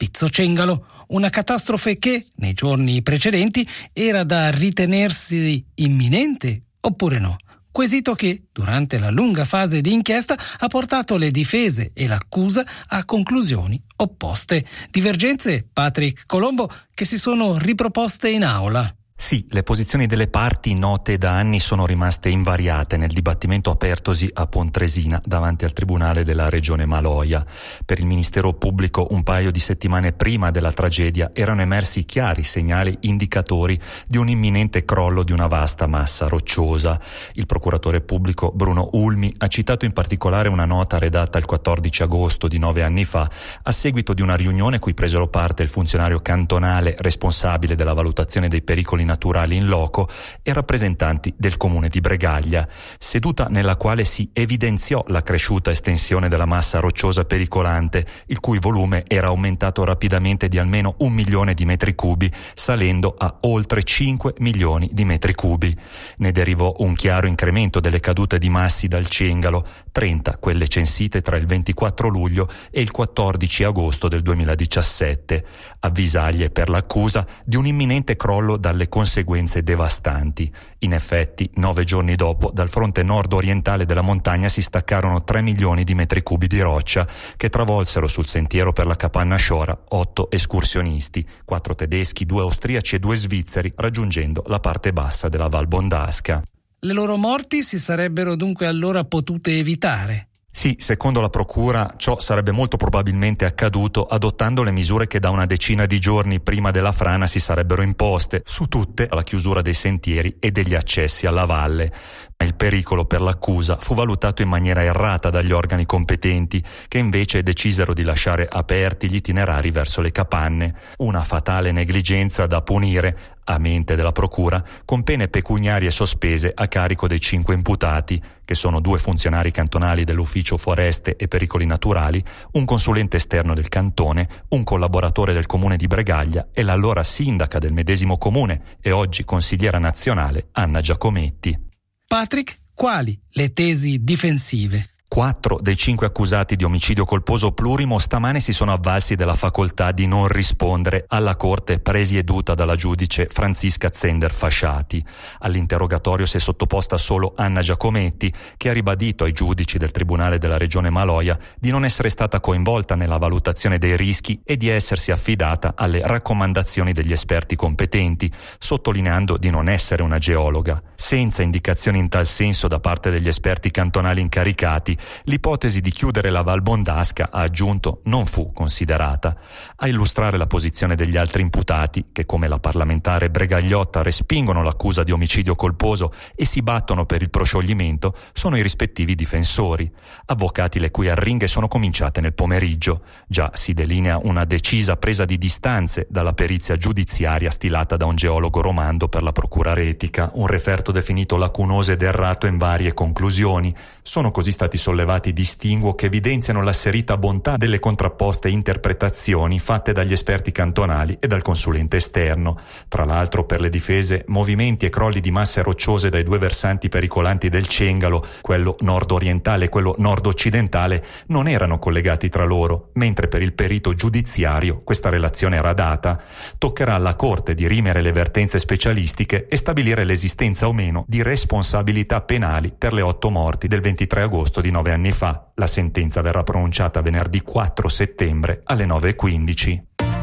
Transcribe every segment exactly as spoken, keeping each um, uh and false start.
Vizzo Cengalo, una catastrofe che, nei giorni precedenti, era da ritenersi imminente oppure no. Quesito che, durante la lunga fase di inchiesta, ha portato le difese e l'accusa a conclusioni opposte. Divergenze, Patrick Colombo, che si sono riproposte in aula. Sì, le posizioni delle parti note da anni sono rimaste invariate nel dibattimento apertosi a Pontresina davanti al Tribunale della Regione Maloja. Per il Ministero Pubblico un paio di settimane prima della tragedia erano emersi chiari segnali indicatori di un imminente crollo di una vasta massa rocciosa. Il procuratore pubblico Bruno Ulmi ha citato in particolare una nota redatta il quattordici agosto di nove anni fa a seguito di una riunione cui presero parte il funzionario cantonale responsabile della valutazione dei pericoli naturali in loco e rappresentanti del comune di Bregaglia, seduta nella quale si evidenziò la cresciuta estensione della massa rocciosa pericolante, il cui volume era aumentato rapidamente di almeno un milione di metri cubi, salendo a oltre cinque milioni di metri cubi. Ne derivò un chiaro incremento delle cadute di massi dal Cengalo, trenta quelle censite tra il ventiquattro luglio e il quattordici agosto del duemiladiciassette, avvisaglie per l'accusa di un imminente crollo dalle conseguenze devastanti. In effetti, nove giorni dopo, dal fronte nord-orientale della montagna si staccarono tre milioni di metri cubi di roccia che travolsero sul sentiero per la capanna Shora otto escursionisti, quattro tedeschi, due austriaci e due svizzeri, raggiungendo la parte bassa della Val Bondasca. Le loro morti si sarebbero dunque allora potute evitare? Sì, secondo la procura ciò sarebbe molto probabilmente accaduto adottando le misure che da una decina di giorni prima della frana si sarebbero imposte, su tutte la chiusura dei sentieri e degli accessi alla valle. Ma il pericolo per l'accusa fu valutato in maniera errata dagli organi competenti, che invece decisero di lasciare aperti gli itinerari verso le capanne, una fatale negligenza da punire, a mente della procura, con pene pecuniarie sospese a carico dei cinque imputati, che sono due funzionari cantonali dell'Ufficio Foreste e Pericoli Naturali, un consulente esterno del cantone, un collaboratore del comune di Bregaglia e l'allora sindaca del medesimo comune e oggi consigliera nazionale Anna Giacometti. Patrick, quali le tesi difensive? Quattro dei cinque accusati di omicidio colposo plurimo stamane si sono avvalsi della facoltà di non rispondere alla corte presieduta dalla giudice Franziska Zender Fasciati. All'interrogatorio si è sottoposta solo Anna Giacometti, che ha ribadito ai giudici del Tribunale della Regione Maloja di non essere stata coinvolta nella valutazione dei rischi e di essersi affidata alle raccomandazioni degli esperti competenti, sottolineando di non essere una geologa. Senza indicazioni in tal senso da parte degli esperti cantonali incaricati, l'ipotesi di chiudere la Val Bondasca, ha aggiunto, non fu considerata. A illustrare la posizione degli altri imputati, che come la parlamentare Bregagliotta respingono l'accusa di omicidio colposo e si battono per il proscioglimento, sono i rispettivi difensori, avvocati le cui arringhe sono cominciate nel pomeriggio. Già si delinea una decisa presa di distanze dalla perizia giudiziaria stilata da un geologo romando per la procura retica, un referto definito lacunoso ed errato in varie conclusioni. Sono così stati sollevati distinguo che evidenziano l'asserita bontà delle contrapposte interpretazioni fatte dagli esperti cantonali e dal consulente esterno. Tra l'altro, per le difese, movimenti e crolli di masse rocciose dai due versanti pericolanti del Cengalo, quello nord-orientale e quello nord-occidentale, non erano collegati tra loro, mentre per il perito giudiziario questa relazione era data. Toccherà alla Corte dirimere le vertenze specialistiche e stabilire l'esistenza o meno di responsabilità penali per le otto morti del ventitré agosto di nove anni fa. La sentenza verrà pronunciata venerdì quattro settembre alle nove e quindici.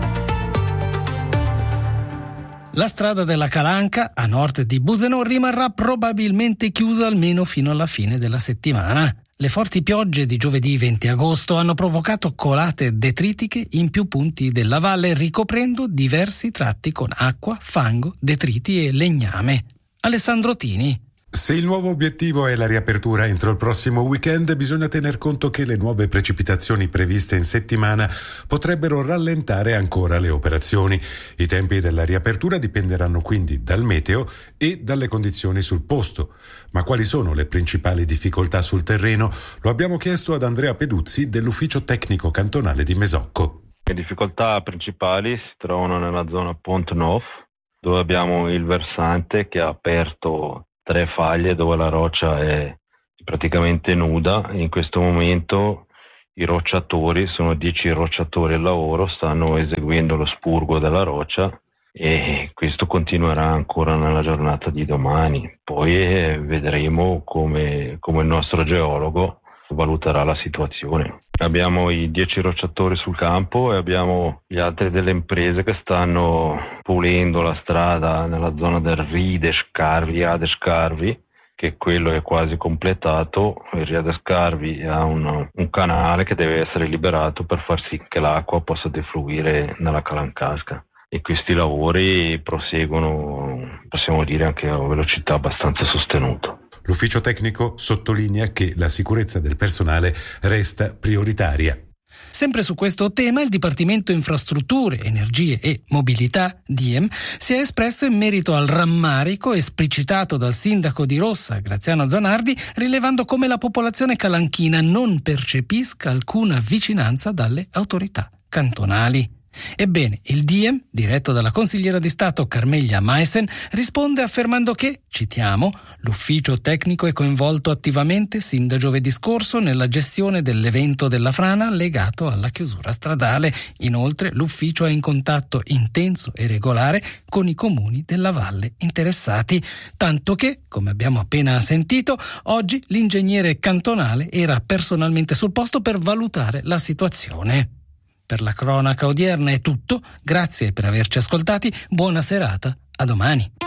La strada della Calanca, a nord di Buseno, rimarrà probabilmente chiusa almeno fino alla fine della settimana. Le forti piogge di giovedì venti agosto hanno provocato colate detritiche in più punti della valle, ricoprendo diversi tratti con acqua, fango, detriti e legname. Alessandro Tini. Se il nuovo obiettivo è la riapertura entro il prossimo weekend, bisogna tener conto che le nuove precipitazioni previste in settimana potrebbero rallentare ancora le operazioni. I tempi della riapertura dipenderanno quindi dal meteo e dalle condizioni sul posto. Ma quali sono le principali difficoltà sul terreno? Lo abbiamo chiesto ad Andrea Peduzzi dell'Ufficio Tecnico Cantonale di Mesocco. Le difficoltà principali si trovano nella zona Pont-Neuf, dove abbiamo il versante che ha aperto tre faglie dove la roccia è praticamente nuda. In questo momento I rocciatori, sono dieci rocciatori al lavoro, stanno eseguendo lo spurgo della roccia e questo continuerà ancora nella giornata di domani. Poi eh, vedremo come, come il nostro geologo valuterà la situazione. Abbiamo i dieci rocciatori sul campo e abbiamo gli altri delle imprese che stanno pulendo la strada nella zona del Ride Scarvi, Ade Scarvi, che quello è quasi completato. Il Riade Scarvi ha un, un canale che deve essere liberato per far sì che l'acqua possa defluire nella Calancasca. E questi lavori proseguono, possiamo dire, anche a velocità abbastanza sostenuta. L'ufficio tecnico sottolinea che la sicurezza del personale resta prioritaria. Sempre su questo tema, il Dipartimento Infrastrutture, Energie e Mobilità, D I E M, si è espresso in merito al rammarico esplicitato dal sindaco di Rossa, Graziano Zanardi, rilevando come la popolazione calanchina non percepisca alcuna vicinanza dalle autorità cantonali. Ebbene, il D I E M, diretto dalla consigliera di Stato Carmeglia Meissen, risponde affermando che, citiamo, l'ufficio tecnico è coinvolto attivamente sin da giovedì scorso nella gestione dell'evento della frana legato alla chiusura stradale. Inoltre, l'ufficio è in contatto intenso e regolare con i comuni della valle interessati, tanto che, come abbiamo appena sentito, oggi l'ingegnere cantonale era personalmente sul posto per valutare la situazione. Per la cronaca odierna è tutto, grazie per averci ascoltati, buona serata, a domani.